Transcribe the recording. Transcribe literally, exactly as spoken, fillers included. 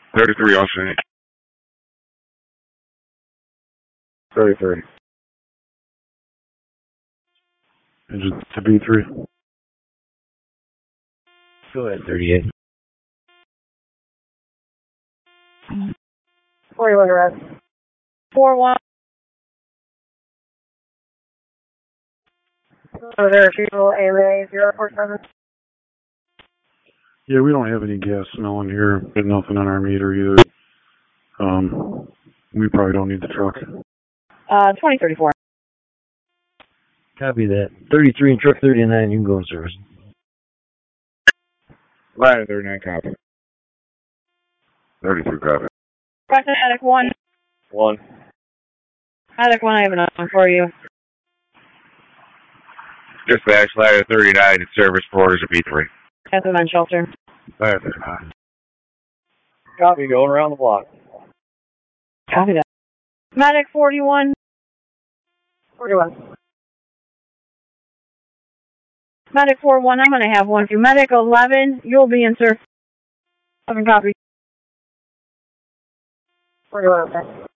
thirty-three on scene. thirty-three. Engine to B three. Go ahead, thirty-eight. forty-one arrest. four one. Oh, there are people, A M A zero four seven. Yeah, we don't have any gas smell in here. There's nothing on our meter either. Um, we probably don't need the truck. Uh, twenty thirty-four. Copy that. thirty-three and truck thirty-nine, you can go in service. Line thirty-nine copy. thirty-three copy. Question Attic one. One. Attic one, I have another one for you. Dispatch, ladder thirty-nine in service for orders of B three. At the men's shelter. Ladder thirty-nine. Copy, going around the block. Copy that. Medic forty-one. forty-one. Medic four one, I'm going to have one for you. Medic eleven, you'll be in, sir. eleven copy. forty-one, okay.